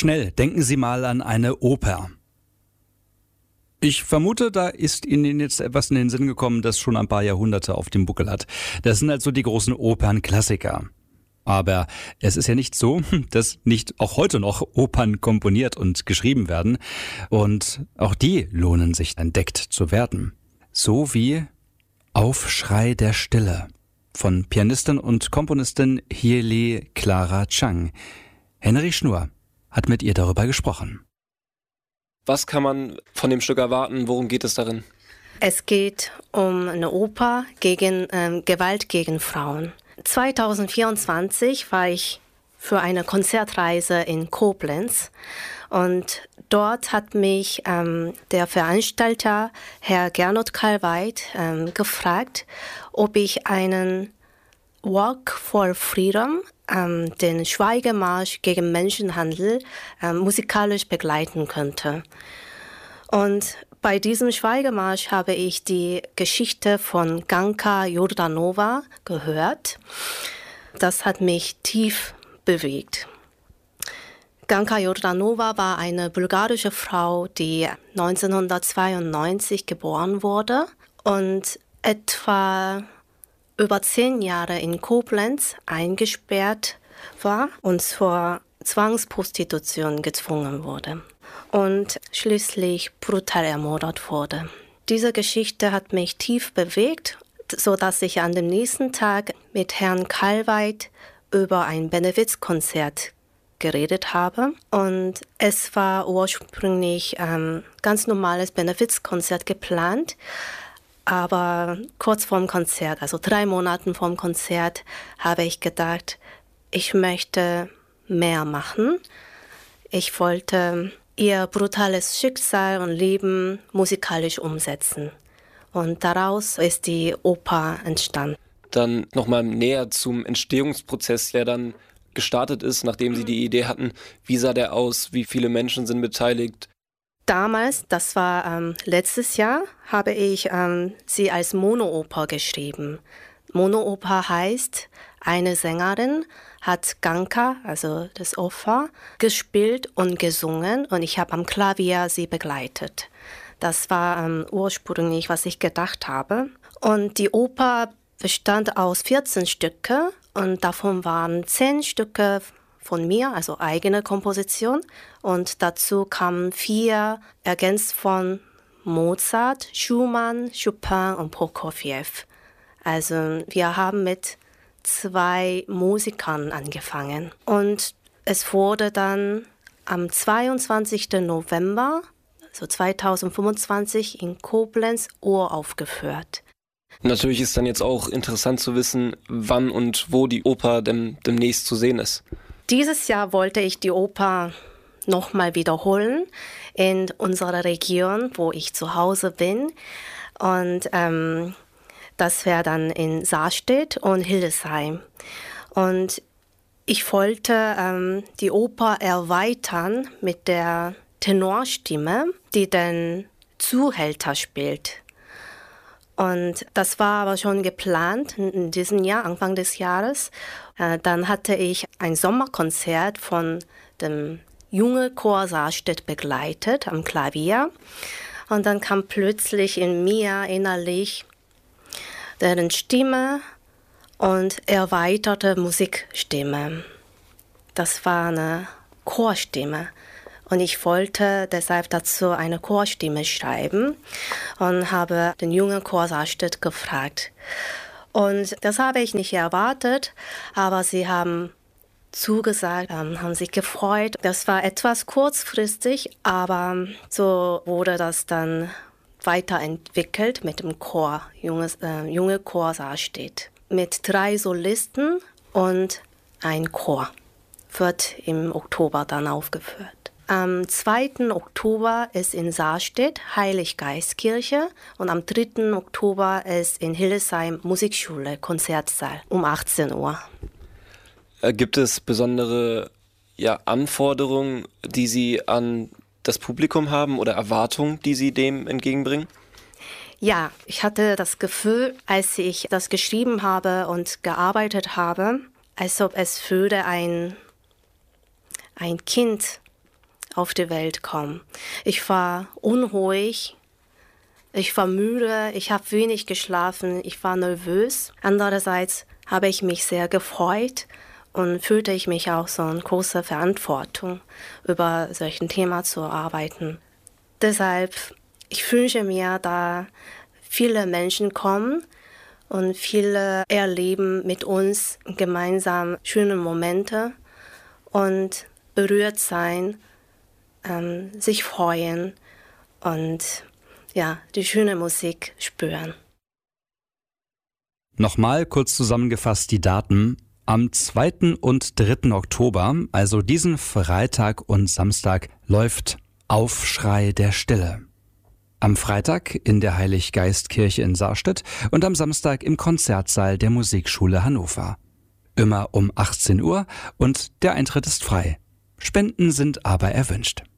Schnell denken Sie mal an eine Oper. Ich vermute, da ist Ihnen jetzt etwas in den Sinn gekommen, das schon ein paar Jahrhunderte auf dem Buckel hat. Das sind also die großen Opernklassiker. Aber es ist ja nicht so, dass nicht auch heute noch Opern komponiert und geschrieben werden. Und auch die lohnen sich, entdeckt zu werden. So wie Aufschrei der Stille von Pianistin und Komponistin Hieli Clara Chang. Henry Schnur hat mit ihr darüber gesprochen. Was kann man von dem Stück erwarten? Worum geht es darin? Es geht um eine Oper gegen Gewalt gegen Frauen. 2024 war ich für eine Konzertreise in Koblenz und dort hat mich der Veranstalter, Herr Gernot Kalweit, gefragt, ob ich einen Walk for Freedom, den Schweigemarsch gegen Menschenhandel, musikalisch begleiten könnte. Und bei diesem Schweigemarsch habe ich die Geschichte von Ganka Jordanova gehört. Das hat mich tief bewegt. Ganka Jordanova war eine bulgarische Frau, die 1992 geboren wurde und etwa über 10 Jahre in Koblenz eingesperrt war und zur Zwangsprostitution gezwungen wurde und schließlich brutal ermordet wurde. Diese Geschichte hat mich tief bewegt, sodass ich an dem nächsten Tag mit Herrn Kalweit über ein Benefizkonzert geredet habe. Und es war ursprünglich ein ganz normales Benefizkonzert geplant, aber kurz vorm Konzert, also 3 Monate vorm Konzert, habe ich gedacht, ich möchte mehr machen. Ich wollte ihr brutales Schicksal und Leben musikalisch umsetzen. Und daraus ist die Oper entstanden. Dann nochmal näher zum Entstehungsprozess, der dann gestartet ist, nachdem Sie die Idee hatten. Wie sah der aus? Wie viele Menschen sind beteiligt? Damals, das war letztes Jahr, habe ich sie als Monooper geschrieben. Monooper heißt, eine Sängerin hat Ganka, also das Opfer, gespielt und gesungen und ich habe am Klavier sie begleitet. Das war ursprünglich, was ich gedacht habe. Und die Oper bestand aus 14 Stücke und davon waren 10 Stücke von mir, also eigene Komposition. Und dazu kamen 4 ergänzt von Mozart, Schumann, Chopin und Prokofjew. Also wir haben mit 2 Musikern angefangen. Und es wurde dann am 22. November, also 2025, in Koblenz uraufgeführt. Natürlich ist dann jetzt auch interessant zu wissen, wann und wo die Oper demnächst zu sehen ist. Dieses Jahr wollte ich die Oper nochmal wiederholen in unserer Region, wo ich zu Hause bin. Und das wäre dann in Sarstedt und Hildesheim. Und ich wollte die Oper erweitern mit der Tenorstimme, die den Zuhälter spielt. Und das war aber schon geplant in diesem Jahr, Anfang des Jahres. Dann hatte ich ein Sommerkonzert von dem Junge Chor Sarstedt begleitet am Klavier. Und dann kam plötzlich in mir innerlich deren Stimme und erweiterte Musikstimme. Das war eine Chorstimme. Und ich wollte deshalb dazu eine Chorstimme schreiben und habe den jungen Chor Sarstedt gefragt. Und das habe ich nicht erwartet, aber sie haben zugesagt, haben sich gefreut. Das war etwas kurzfristig, aber so wurde das dann weiterentwickelt mit dem Chor, junge Chor Sarstedt. Mit 3 Solisten und ein Chor wird im Oktober dann aufgeführt. Am 2. Oktober ist in Sarstedt Heiliggeistkirche und am 3. Oktober ist in Hildesheim Musikschule, Konzertsaal um 18 Uhr. Gibt es besondere Anforderungen, die Sie an das Publikum haben oder Erwartungen, die Sie dem entgegenbringen? Ja, ich hatte das Gefühl, als ich das geschrieben habe und gearbeitet habe, als ob es würde ein Kind auf die Welt kommen. Ich war unruhig, ich war müde, ich habe wenig geschlafen, ich war nervös. Andererseits habe ich mich sehr gefreut und fühlte ich mich auch so eine große Verantwortung, über solchen Thema zu arbeiten. Deshalb, ich wünsche mir, da viele Menschen kommen und viele erleben mit uns gemeinsam schöne Momente und berührt sein, sich freuen und die schöne Musik spüren. Nochmal kurz zusammengefasst die Daten. Am 2. und 3. Oktober, also diesen Freitag und Samstag, läuft Aufschrei der Stille. Am Freitag in der Heiliggeistkirche in Sarstedt und am Samstag im Konzertsaal der Musikschule Hannover. Immer um 18 Uhr und der Eintritt ist frei. Spenden sind aber erwünscht.